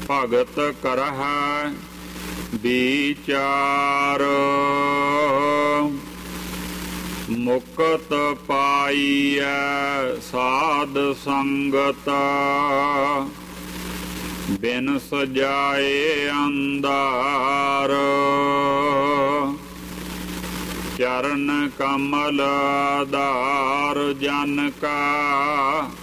ਭਗਤ ਕਰਹਿ ਵਿਚਾਰ। ਮੁਕਤ ਪਾਈਐ ਸਾਧ ਸੰਗਤ ਬਿਨ ਸਜਾਏ ਅੰਧਾਰ। ਚਰਨ ਕਮਲ ਆਧਾਰ ਜਨ ਕਾ